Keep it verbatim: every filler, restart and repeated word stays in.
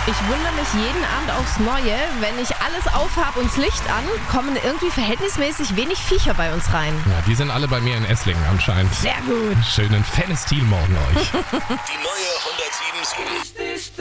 Ich wundere mich jeden Abend aufs Neue, wenn ich alles aufhab und das Licht an, kommen irgendwie verhältnismäßig wenig Viecher bei uns rein. Ja, die sind alle bei mir in Esslingen anscheinend. Sehr gut. Schönen Fenestil morgen euch. Die neue hundertsieben Sieben.